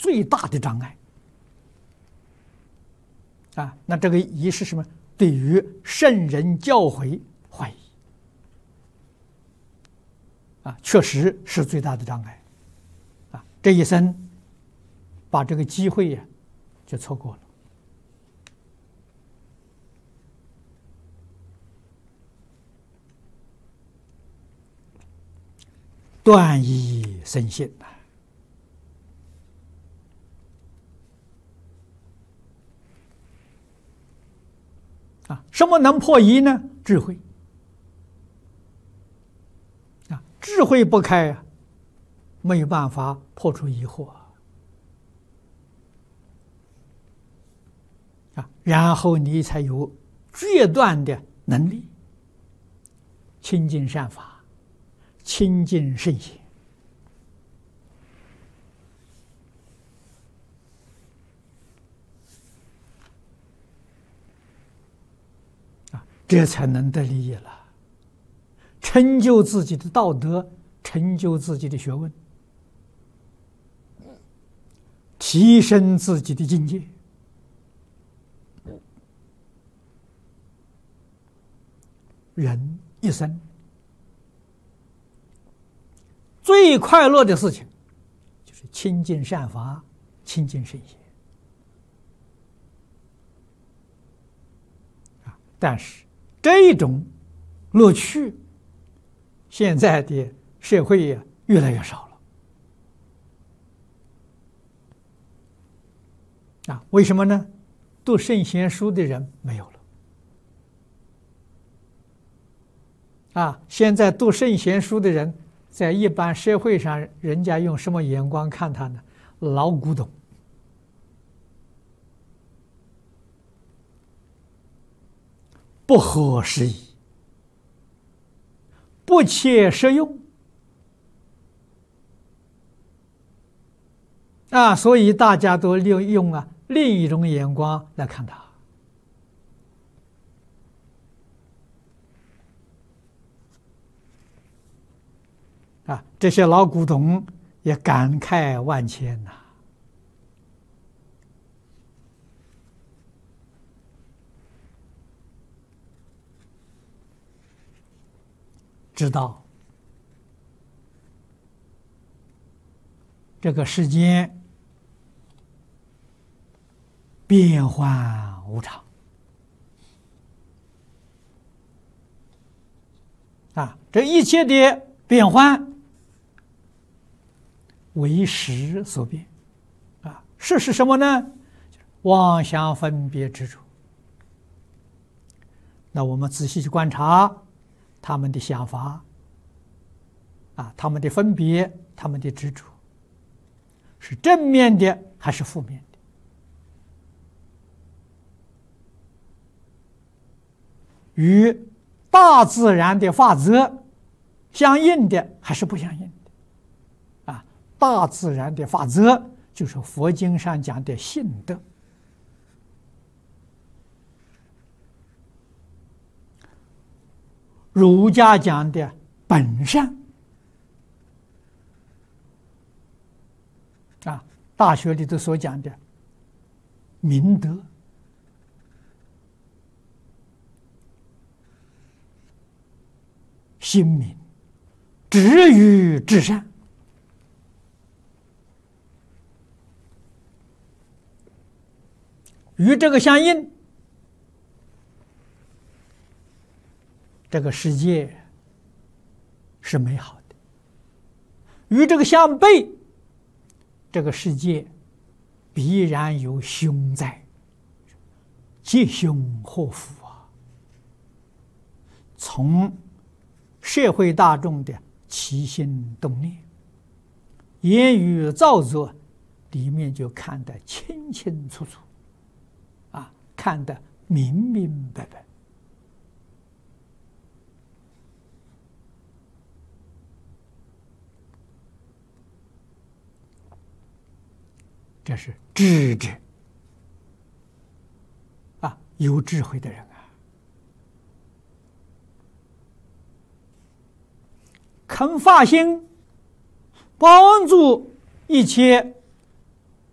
最大的障碍。啊，那这个疑是什么？对于圣人教诲怀疑。啊，确实是最大的障碍。啊，这一生把这个机会呀，就错过了。断疑生信呐！啊，什么能破疑呢？智慧。啊，智慧不开啊，没有办法破除疑惑啊，然后你才有决断的能力，亲近善法，亲近圣贤。这才能得利益了，成就自己的道德，成就自己的学问，提升自己的境界。人一生最快乐的事情，就是亲近善法，亲近圣贤。但是这种乐趣，现在的社会呀越来越少了。啊，为什么呢？读圣贤书的人没有了。啊，现在读圣贤书的人，在一般社会上，人家用什么眼光看他呢？老古董。不合时宜，不切实用啊，所以大家都利用另一种眼光来看他啊，这些老古董也感慨万千呐。知道这个世间变幻无常啊，这一切的变幻为识所变啊，识是什么呢？妄想分别执着。那我们仔细去观察他们的想法啊，他们的分别，他们的执着，是正面的还是负面的？与大自然的法则相应的还是不相应的？啊，大自然的法则就是佛经上讲的性德。儒家讲的本善啊，大学里头所讲的明德，心明，止于至善。与这个相应，这个世界是美好的；与这个相悖，这个世界必然有凶灾，吉凶祸福啊！从社会大众的起心动念、言语造作里面就看得清清楚楚，啊，看得明明白白。这是智者啊，有智慧的人啊，肯发心帮助一切